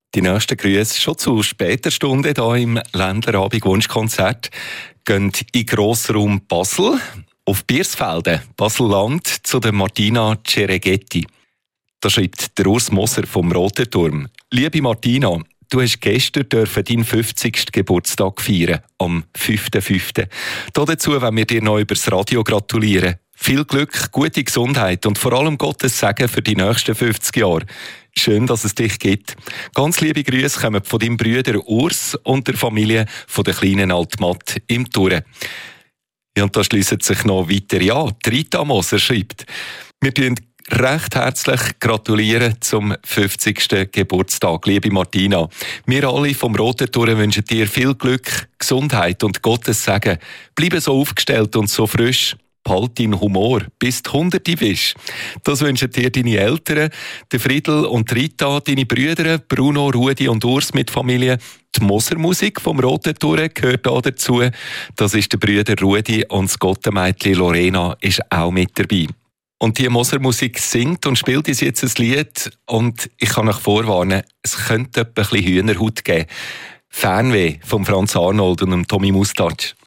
Die nächsten Grüße schon zu später Stunde hier im Ländlerabend Wunschkonzert gehen in Grossraum Basel auf Biersfelden, Basel-Land, zu der Martina Cereghetti. Da schreibt der Urs Moser vom Roten Turm: Liebe Martina, du hast gestern deinen 50. Geburtstag feiern, am 5.5. Dazu wollen wir dir noch übers Radio gratulieren. Viel Glück, gute Gesundheit und vor allem Gottes Segen für die nächsten 50 Jahre. Schön, dass es dich gibt. Ganz liebe Grüße kommen von deinem Bruder Urs und der Familie von der kleinen Altmatt im Turen. Ja, und da schliessen sich noch weitere an. Rita Moser schreibt: Wir gratulieren recht herzlich gratulieren zum 50. Geburtstag, liebe Martina. Wir alle vom Roten Turm wünschen dir viel Glück, Gesundheit und Gottes Segen. Bleibe so aufgestellt und so frisch. Behalt deinen Humor, bis du 100 bist. Das wünschen dir deine Eltern, der Friedel und Rita, deine Brüder Bruno, Rudi und Urs mit Familie. Die Moser-Musik vom Roten Turm gehört auch dazu. Das ist der Brüder Rudi und das Gottenmädchen Lorena ist auch mit dabei. Und die Moser-Musik singt und spielt uns jetzt ein Lied. Und ich kann euch vorwarnen, es könnte etwa ein bisschen Hühnerhaut geben. Fernweh von Franz Arnold und Tommy Mustache.